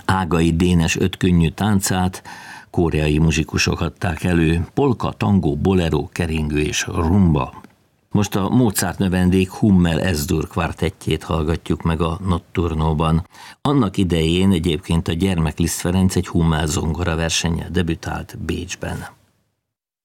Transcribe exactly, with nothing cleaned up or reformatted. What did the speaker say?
Ágai Dénes öt könnyű táncát koreai muzsikusok adták elő, polka, tangó, bolero, keringő és rumba. Most a Mozart növendék Hummel Es-dur kvartettjét hallgatjuk meg a Notturnóban. Annak idején egyébként a gyermek Liszt Ferenc egy Hummel zongora versennyel debütált Bécsben.